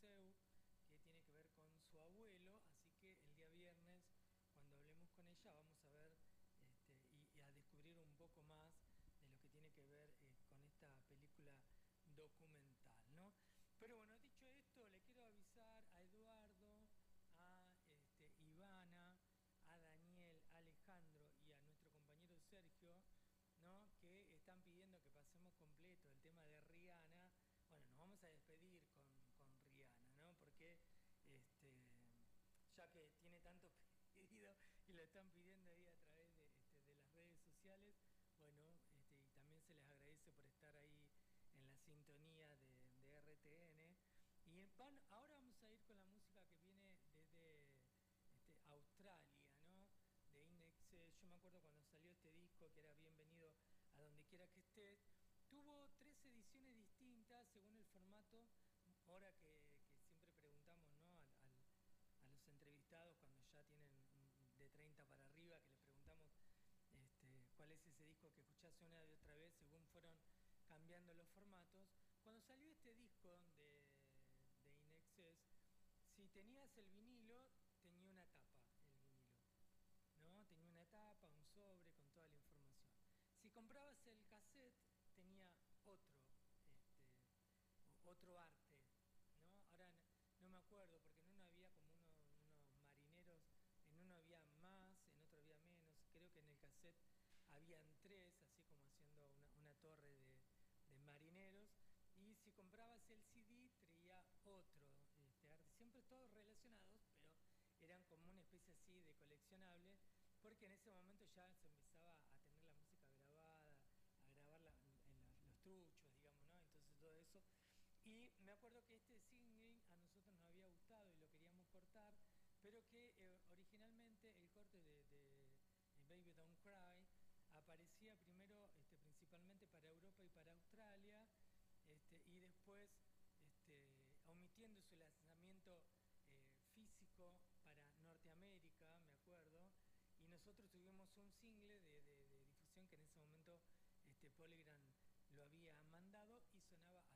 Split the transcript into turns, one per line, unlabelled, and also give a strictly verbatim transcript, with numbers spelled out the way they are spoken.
Seu, que tiene que ver con su abuelo, así que el día viernes, cuando hablemos con ella, vamos a ver este, y, y a descubrir un poco más de lo que tiene que ver eh, con esta película documental, ¿no? Pero bueno, dicho esto, le quiero avisar a Eduardo, a este, Ivana, a Daniel, a Alejandro y a nuestro compañero Sergio, ¿no? Que están pidiendo que pasemos completo el tema de Rihanna. Bueno, nos vamos a despedir con, con Rihanna, ¿no? Porque este, ya que tiene tantos pedidos y lo están pidiendo ahí a través de, este, de las redes sociales, bueno, este, y también se les agradece por estar ahí en la sintonía de, de R T N. Y van, ahora vamos a ir con la música que viene desde este, Australia, ¿no? De Index. Yo me acuerdo cuando salió este disco, que era Bienvenido a donde quiera que estés. Tuvo tres ediciones distintas según el formato. Ahora que, que siempre preguntamos, ¿no? Al, al, a los entrevistados cuando ya tienen de treinta para arriba, que les preguntamos este, cuál es ese disco que escuchás una y otra vez según fueron cambiando los formatos. Cuando salió este disco de, de In Excess, si tenías el vinilo, tenía una tapa el vinilo, ¿no? Tenía una tapa, un sobre con toda la información. Si comprabas el cassette, tenía otro, este, otro arte, ¿no? Ahora no me acuerdo, porque en uno había como uno, unos marineros, en uno había más, en otro había menos. Creo que en el cassette habían tres, así como haciendo una, una torre de, de marineros. Y si comprabas el C D, traía otro este, arte, siempre todos relacionados, pero eran como una especie así de coleccionable, porque en ese momento ya se empezaba a tener la música grabada, a grabar la, en los, los truchos, digamos, ¿no? Entonces todo eso. Y me acuerdo que este single a nosotros nos había gustado y lo queríamos cortar, pero que eh, originalmente el corte de, de, de Baby Don't Cry aparecía primero este, principalmente para Europa y para Australia, este, y después este, omitiendo su lanzamiento eh, físico para Norteamérica, me acuerdo, y nosotros tuvimos un single de, de, de difusión que en ese momento este, Polygram lo había mandado y sonaba